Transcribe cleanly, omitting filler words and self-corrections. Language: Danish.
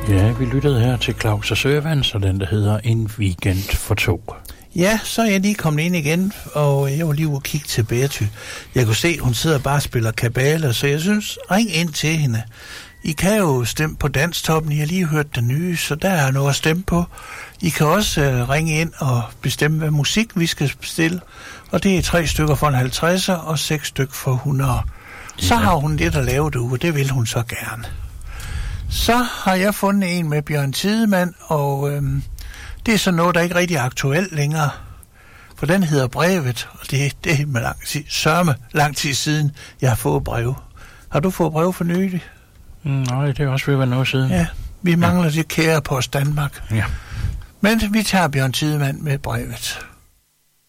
Ja, vi lyttede her til Claus og Sørvans, og den der hedder En weekend for to. Ja, så er jeg lige kommet ind igen, og jeg var lige ude og kigge til Betty. Jeg kunne se, hun sidder bare og spiller kabale, så jeg synes, ring ind til hende. I kan jo stemme på Danstoppen, I har lige hørt den nye, så der er noget at stemme på. I kan også ringe ind og bestemme, hvad musik vi skal bestille, og det er 3 stykker for en 50'er og 6 stykker for 100. Så har hun lidt at lave det uge, det vil hun så gerne. Så har jeg fundet en med Bjørn Tidemand, og det er så noget, der ikke rigtig er aktuelt længere. For den hedder Brevet, og det er med lang tid siden, jeg har fået brev. Har du fået brev for nylig? Nej, det er også ved at være noget siden. Ja, vi mangler det kære Post Danmark. Ja. Men vi tager Bjørn Tidemand med Brevet.